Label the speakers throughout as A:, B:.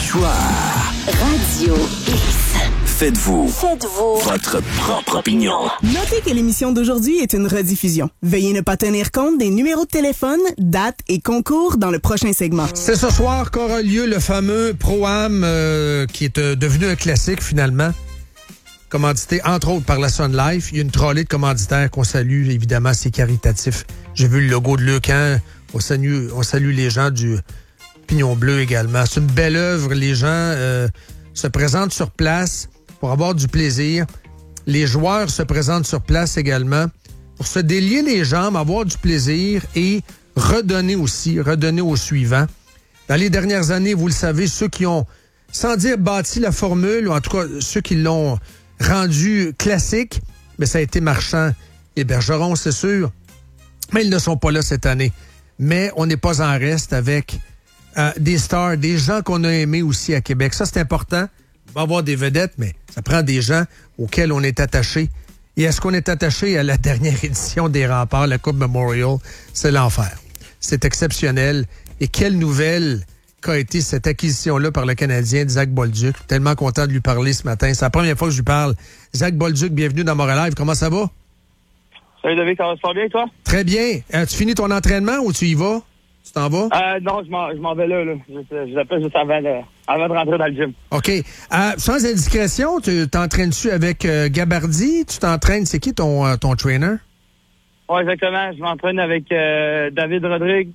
A: choix.
B: Radio X.
A: Faites-vous
B: Faites-vous
A: votre propre opinion.
C: Notez que l'émission d'aujourd'hui est une rediffusion. Veuillez ne pas tenir compte des numéros de téléphone, dates et concours dans le prochain segment.
D: C'est ce soir qu'aura lieu le fameux Pro-Am qui est devenu un classique finalement. Commandité entre autres par la Sun Life. Il y a une trolley de commanditaires qu'on salue, évidemment, c'est caritatif. J'ai vu le logo de Leucan. On salue les gens du Pignon Bleu également. C'est une belle œuvre. Les gens se présentent sur place pour avoir du plaisir. Les joueurs se présentent sur place également pour se délier les jambes, avoir du plaisir et redonner aux suivants. Dans les dernières années, vous le savez, ceux qui ont, sans dire bâti la formule, ou en tout cas ceux qui l'ont rendu classique, mais ça a été Marchand et Bergeron, c'est sûr. Mais ils ne sont pas là cette année. Mais on n'est pas en reste avec des stars, des gens qu'on a aimés aussi à Québec. Ça, c'est important. On va avoir des vedettes, mais ça prend des gens auxquels on est attaché. Et est-ce qu'on est attaché à la dernière édition des Remparts, la Coupe Memorial? C'est l'enfer. C'est exceptionnel. Et quelle nouvelle qu'a été cette acquisition-là par le Canadien de Zach Bolduc. Tellement content de lui parler ce matin. C'est la première fois que je lui parle. Zach Bolduc, bienvenue dans Montréal Live. Comment ça va?
E: Salut David, ça va bien, toi?
D: Très bien. Tu finis ton entraînement ou tu y vas? Tu t'en vas?
E: Non, je m'en vais là. Je l'appelle juste avant de rentrer dans le gym.
D: OK. Sans indiscrétion, tu t'entraînes-tu avec Gabardi? Tu t'entraînes, c'est qui ton trainer?
E: Oui, exactement. Je m'entraîne avec David Rodrigue,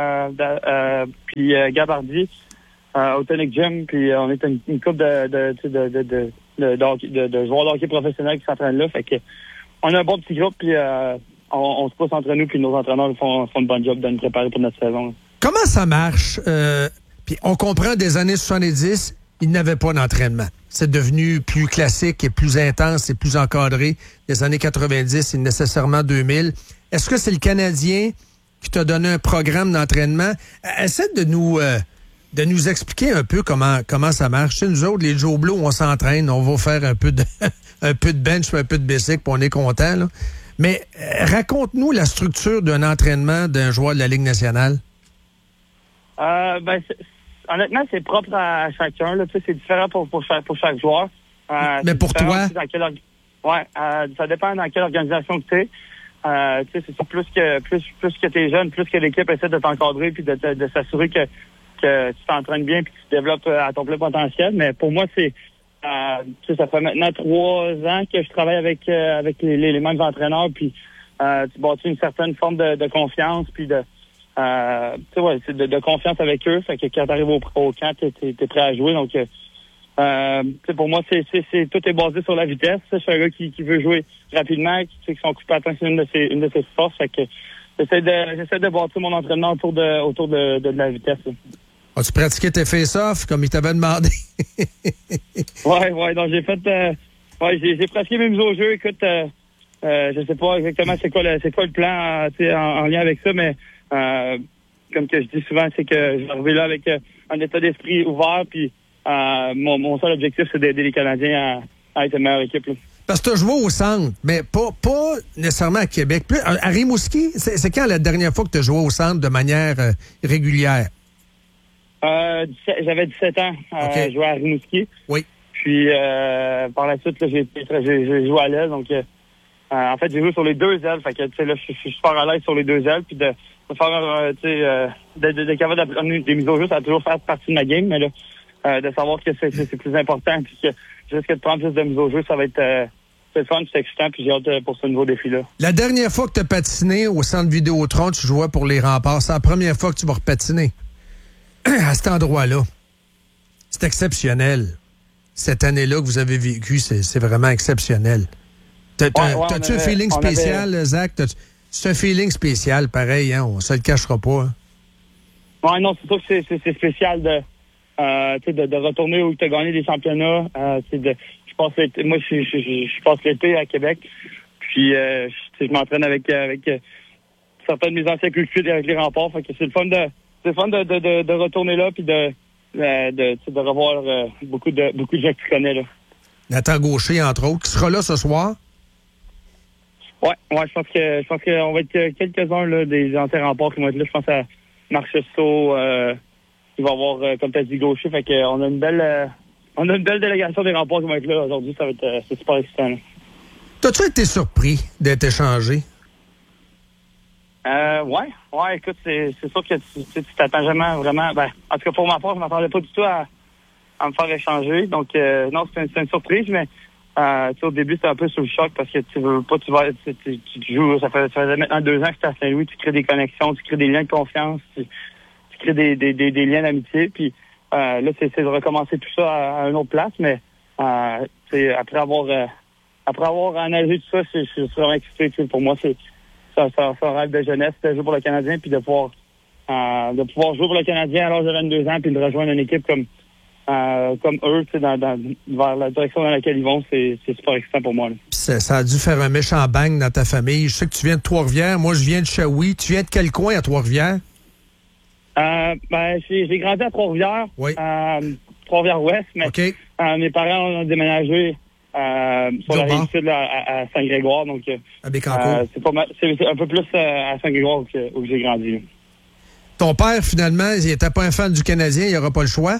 E: puis Gabardi au Tonic Gym. Puis on est une couple de joueurs de hockey professionnels qui s'entraînent là. Fait que on a un bon petit groupe, puis on se pousse entre nous, puis nos entraîneurs font une bonne job de nous préparer pour notre saison. Là.
D: Comment ça marche? Puis on comprend des années 70, ils n'avaient pas d'entraînement. C'est devenu plus classique et plus intense et plus encadré. Des années 90 et nécessairement 2000. Est-ce que c'est le Canadien qui t'a donné un programme d'entraînement? Essaie de nous expliquer un peu comment ça marche. Chez nous autres, les Joe Blow, on s'entraîne, on va faire un peu de bench, un peu de basic, puis on est content, là. Mais raconte-nous la structure d'un entraînement d'un joueur de la Ligue nationale.
E: Honnêtement, c'est propre à chacun. Là. C'est différent pour chaque joueur.
D: Mais pour toi?
E: Ça dépend dans quelle organisation que tu es. C'est plus que tu es jeune, plus que l'équipe essaie de t'encadrer puis de s'assurer que tu t'entraînes bien puis que tu te développes à ton plein potentiel. Mais pour moi, ça fait maintenant 3 ans que je travaille avec les mêmes entraîneurs, puis tu bâtis une certaine forme de confiance, puis de confiance avec eux. Fait que quand tu arrives au camp, t'es prêt à jouer. Donc, pour moi, tout est basé sur la vitesse. Je suis un gars qui veut jouer rapidement, qui son coup de patin, c'est une de ses forces. Fait que j'essaie de bâtir mon entraînement autour de la vitesse. Là.
D: As-tu pratiqué tes face-off comme il t'avait demandé?
E: Ouais, donc j'ai fait j'ai pratiqué mes mises au jeu. Écoute, je sais pas exactement c'est quoi le plan en lien avec ça, mais comme que je dis souvent, c'est que je vais arriver là avec un état d'esprit ouvert, puis mon seul objectif, c'est d'aider les Canadiens à être une meilleure équipe. Là.
D: Parce que tu as joué au centre, mais pas nécessairement à Québec. Plus, à Rimouski, c'est quand la dernière fois que tu as joué au centre de manière régulière?
E: J'avais 17 ans.
D: Okay.
E: Je jouais à Rimouski.
D: Oui.
E: Puis par la suite, là, j'ai joué à l'aile. Donc, en fait, j'ai joué sur les 2 ailes. Fait que, tu sais, là, je suis super à l'aise sur les 2 ailes. Puis de faire, d'être capable d'apprendre des mises au jeu, ça a toujours fait partie de ma game. Mais là, de savoir que c'est plus important, puis que juste que de prendre plus de mises au jeu, ça va être c'est fun, c'est excitant, puis j'ai hâte pour ce nouveau défi-là.
D: La dernière fois que tu as patiné au centre Vidéotron, tu jouais pour les Remparts. C'est la première fois que tu vas repatiner à cet endroit-là. C'est exceptionnel. Cette année-là que vous avez vécue, c'est vraiment exceptionnel. T'as-tu un feeling spécial, Zach? C'est un feeling spécial, pareil, hein? On se le cachera pas. Hein?
E: Ouais, non, c'est sûr que c'est spécial de retourner où tu as gagné des championnats. Je passe l'été à Québec. Puis je m'entraîne avec certains de mes anciens cultures avec les Remparts. Fait que c'est le fun de retourner là puis de revoir beaucoup de gens que tu connais là.
D: Nathan Gaucher, entre autres, qui sera là ce soir.
E: Ouais, je pense qu'on va être quelques-uns là, des anciens Remparts qui vont être là. Je pense à Marc Chesseau, il va y avoir, comme tu as dit, gaucher. Fait qu'on a une belle délégation des remparts qui vont être là aujourd'hui. Ça va être c'est super excitant. Là.
D: T'as-tu été surpris d'être échangé?
E: Ouais, écoute, c'est sûr que tu t'attends jamais vraiment. Ben, en tout cas, pour ma part, je m'attendais pas du tout à me faire échanger. Donc, non, c'est une surprise, mais au début, c'était un peu sous le choc parce que tu veux pas, tu joues, ça faisait maintenant 2 ans que tu es à Saint-Louis, tu crées des connexions, tu crées des liens de confiance, tu crées des liens d'amitié, puis là, c'est de recommencer tout ça à une autre place, mais après avoir analysé tout ça, je suis vraiment excité. Pour moi, c'est un rêve de jeunesse de jouer pour le Canadien, puis de pouvoir jouer pour le Canadien à l'âge de 22 ans, puis de rejoindre une équipe comme eux, vers la direction dans laquelle ils vont, c'est super excitant pour moi.
D: Ça a dû faire un méchant bang dans ta famille. Je sais que tu viens de Trois-Rivières. Moi, je viens de Shawi. Tu viens de quel coin à Trois-Rivières?
E: J'ai grandi à Trois-Rivières.
D: Oui.
E: Trois-Rivières-Ouest, mais
D: okay.
E: Mes parents ont déménagé sur la rive sud à Saint-Grégoire. Donc,
D: à Bécancour.
E: C'est un peu plus à Saint-Grégoire où j'ai grandi. Là.
D: Ton père, finalement, il n'était pas un fan du Canadien. Il n'aura pas le choix?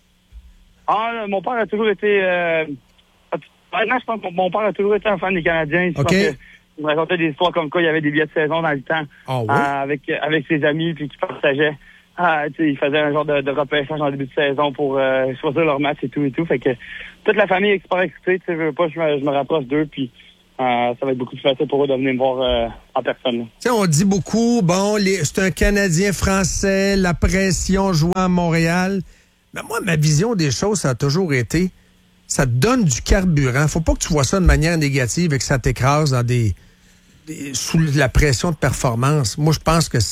E: Mon père a toujours été... maintenant, je pense que mon père a toujours été un fan des Canadiens.
D: OK.
E: Il me racontait des histoires comme quoi il y avait des billets de saison dans le temps.
D: Oh, oui?
E: Avec ses amis, puis qu'il partageait. Il faisait un genre de repêchage en début de saison pour choisir leur match et tout. Fait que toute la famille est super excitée. Je veux pas, je me rapproche d'eux, puis ça va être beaucoup plus facile pour eux de venir me voir en personne.
D: On dit beaucoup, c'est un Canadien français, la pression jouant à Montréal. Mais moi, ma vision des choses, ça a toujours été, ça te donne du carburant. Faut pas que tu vois ça de manière négative et que ça t'écrase dans sous la pression de performance. Moi, je pense que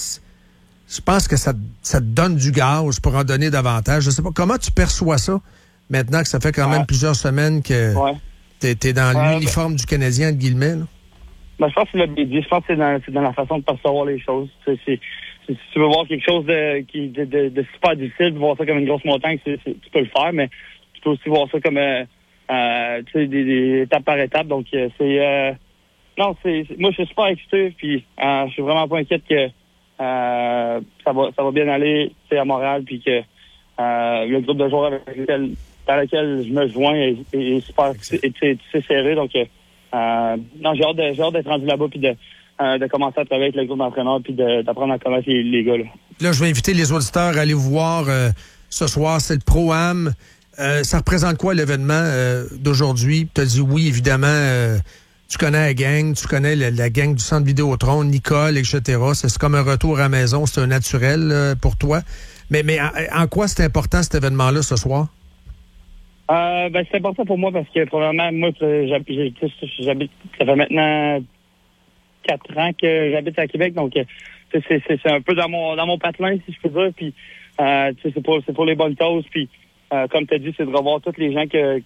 D: ça te donne du gaz pour en donner davantage. Je sais pas, comment tu perçois ça maintenant que ça fait quand même plusieurs semaines que t'es dans l'uniforme du Canadien, entre guillemets, là?
E: Je pense que je pense que c'est dans la façon de percevoir les choses. Si tu veux voir quelque chose de super difficile, voir ça comme une grosse montagne, tu peux le faire, mais tu peux aussi voir ça comme des étapes par étape. Donc moi je suis super excité, puis je suis vraiment pas inquiète que ça va bien aller à Montréal, puis que le groupe de joueurs dans lequel je me joins est super serré. Donc j'ai hâte d'être rendu là-bas, puis de commencer à travailler avec le groupe d'entraîneurs, puis d'apprendre à connaître les gars. Là,
D: je vais inviter les auditeurs à aller vous voir ce soir. C'est le Pro-Am. Ça représente quoi l'événement d'aujourd'hui? Tu as dit oui, évidemment. Tu connais la gang, tu connais la gang du Centre Vidéotron, Nicole, etc. C'est comme un retour à la maison, c'est un naturel pour toi. Mais en quoi c'est important cet événement-là ce soir?
E: C'est important pour moi parce que probablement, moi, j'habite, ça fait maintenant 4 ans que j'habite à Québec, donc c'est un peu dans mon patelin, si je peux dire. Puis c'est pour les bonnes causes. Puis comme tu as dit, c'est de revoir tous les gens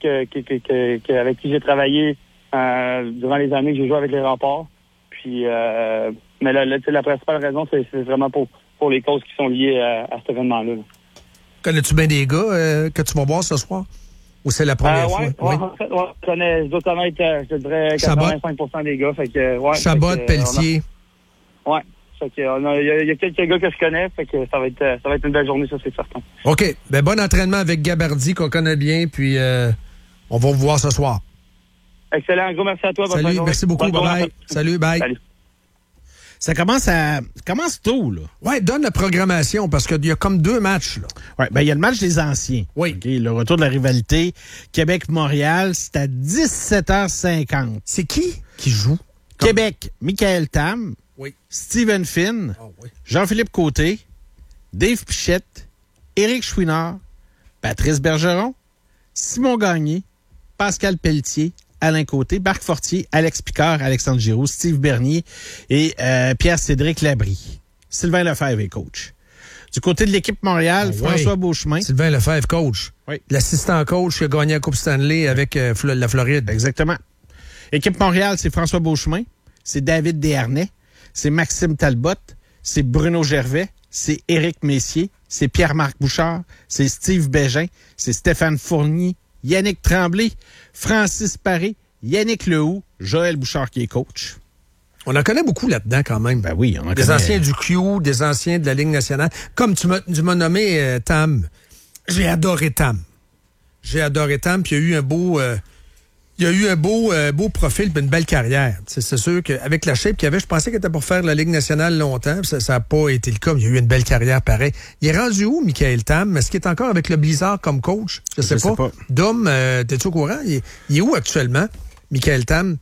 E: avec qui j'ai travaillé durant les années que j'ai joué avec les Remparts. Puis mais la principale raison, c'est vraiment pour les causes qui sont liées à cet événement-là.
D: Connais-tu bien des gars que tu vas voir ce soir? Ou c'est la première fois?
E: Oui, en fait, je dois connaître, je te dirais, 85% des gars. Fait que,
D: Chabot, Pelletier.
E: Oui. Il y a quelques gars que je connais, fait que ça va être une belle journée, ça, c'est certain.
D: OK. Bon entraînement avec Gabardi, qu'on connaît bien, puis on va vous voir ce soir.
E: Excellent. Un gros merci à toi.
D: Salut, merci beaucoup. Bye-bye. Salut, bye. Salut.
F: Ça commence tôt, là.
D: Ouais, donne la programmation, parce qu'il y a comme 2 matchs, là.
F: Ouais, il y a le match des anciens.
D: Oui.
F: Okay, le retour de la rivalité Québec-Montréal, c'est à 17h50.
D: C'est qui joue?
F: Québec, Michael Tam.
D: Oui.
F: Steven Finn. Oh, oui. Jean-Philippe Côté. Dave Pichette. Éric Chouinard. Patrice Bergeron. Simon Gagné. Pascal Pelletier. Alain Côté, Marc Fortier, Alex Picard, Alexandre Giroux, Steve Bernier et Pierre-Cédric Labrie. Sylvain Lefebvre est coach. Du côté de l'équipe Montréal, François Beauchemin.
D: Sylvain Lefebvre, coach.
F: Oui.
D: L'assistant coach qui a gagné la Coupe Stanley avec la Floride.
F: Exactement. Équipe Montréal, c'est François Beauchemin, c'est David Desharnais, c'est Maxime Talbot, c'est Bruno Gervais, c'est Éric Messier, c'est Pierre-Marc Bouchard, c'est Steve Bégin, c'est Stéphane Fournier, Yannick Tremblay, Francis Paré, Yannick Lehoux, Joël Bouchard qui est coach.
D: On en connaît beaucoup là-dedans quand même.
F: Ben oui, on en
D: des
F: connaît.
D: anciens du Q, des anciens de la Ligue nationale. Comme tu m'as nommé Tam. J'ai adoré Tam. Puis il y a eu un beau... beau profil et une belle carrière. C'est sûr qu'avec la shape qu'il avait, je pensais qu'il était pour faire la Ligue nationale longtemps. Ça n'a pas été le cas. Mais il y a eu une belle carrière pareil. Il est rendu où, Michael Tam? Est-ce qu'il est encore avec le Blizzard comme coach? Je sais pas. Dom, t'es-tu au courant? Il est où actuellement, Michael Tam?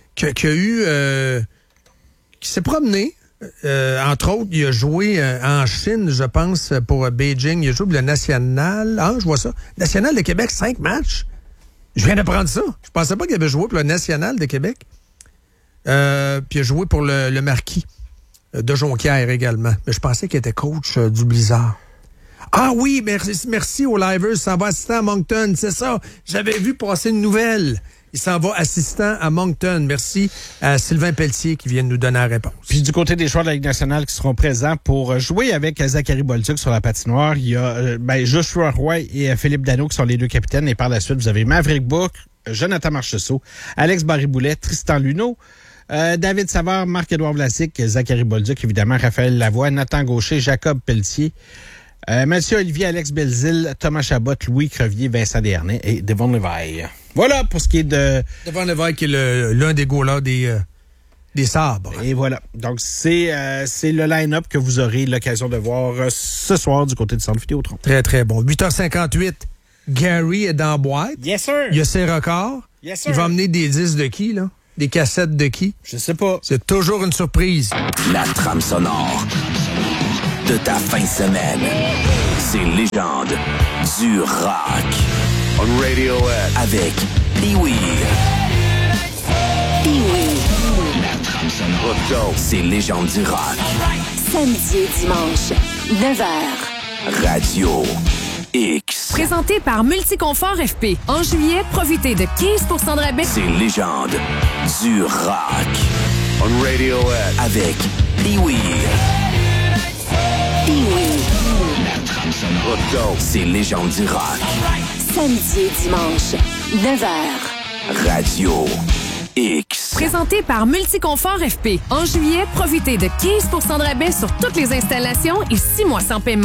D: Qui s'est promené. Entre autres, il a joué en Chine, je pense, pour Beijing. Il a joué pour le National. Ah, je vois ça. National de Québec, 5 matchs. Je viens d'apprendre ça. Je pensais pas qu'il avait joué pour le National de Québec. Puis il a joué pour le Marquis de Jonquière également. Mais je pensais qu'il était coach du Blizzard. Ah oui, merci aux Livers. Il s'en va assistant à Moncton, c'est ça. J'avais vu passer une nouvelle. Il s'en va assistant à Moncton. Merci à Sylvain Pelletier qui vient de nous donner la réponse.
F: Puis du côté des joueurs de la Ligue nationale qui seront présents pour jouer avec Zachary Bolduc sur la patinoire, il y a Joshua Roy et Philippe Danault qui sont les deux capitaines. Et par la suite, vous avez Maverick Book, Jonathan Marchessault, Alex Barré-Boulet, Tristan Luneau, David Savard, Marc-Édouard Vlasic, Zachary Bolduc, évidemment, Raphaël Lavoie, Nathan Gaucher, Jacob Pelletier, Mathieu Olivier, Alex Belzile, Thomas Chabot, Louis Crevier, Vincent Desharnais et Devon Levaille. Voilà pour ce qui est de...
D: Devon Levaille qui est l'un des goalers des Sabres.
F: Et voilà. Donc, c'est le line-up que vous aurez l'occasion de voir ce soir du côté du Centre Vidéotron.
D: Très, très bon. 8h58, Gary est dans la boîte.
F: Yes, sir.
D: Il a ses records.
F: Yes, sir.
D: Il va emmener des disques de qui, là? Des cassettes de qui?
F: Je sais pas.
D: C'est toujours une surprise.
A: La trame sonore de ta fin de semaine. C'est Légende du rock. On Radiohead. Avec Pee-Wee. La trame sonore. Let's go. C'est Légende du rock.
B: Samedi et dimanche, 9h.
A: Radio X.
G: Présenté par Multiconfort FP. En juillet, profitez de 15% de rabais.
A: C'est Légende du rock. On Radiohead. Avec Pee-Wee. La trame sonore. Let's go. C'est Légende du rock.
B: Samedi et dimanche, 9h.
A: Radio X.
G: Présenté par Multiconfort FP. En juillet, profitez de 15% de rabais sur toutes les installations et 6 mois sans paiement.